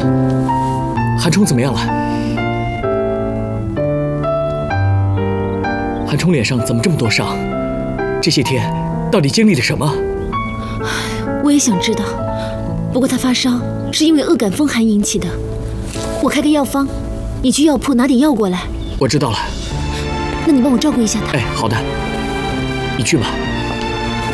韩冲怎么样了？韩冲脸上怎么这么多伤？这些天到底经历了什么？ 我也想知道，不过他发烧是因为恶感风寒引起的。我开个药方，你去药铺拿点药过来。 我知道了。 那你帮我照顾一下他。 哎，好的，你去吧。